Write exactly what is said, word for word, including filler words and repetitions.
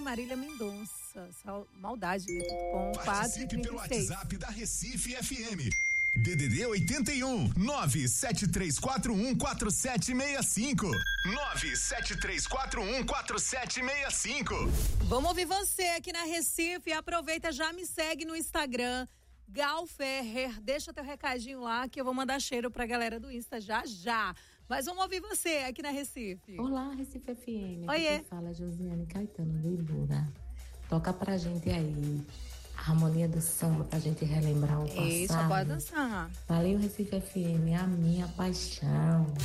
Marília Mendonça. Sal... Maldade, né? Tudo bom. Participe pelo WhatsApp da Recife F M. D D D oitenta e um, nove sete três quatro um quatro sete seis cinco. nove sete três quatro um quatro sete seis cinco. Vamos ouvir você aqui na Recife. Aproveita, já me segue no Instagram, Gal Ferrer. Deixa teu recadinho lá que eu vou mandar cheiro pra galera do Insta já já. Mas vamos ouvir você aqui na Recife. Olá, Recife F M. Oiê. Quem fala é Josiane Caetano do Ibura. Toca pra gente aí a harmonia do samba pra gente relembrar o passado. Isso, pode dançar. Valeu, Recife F M, a minha paixão.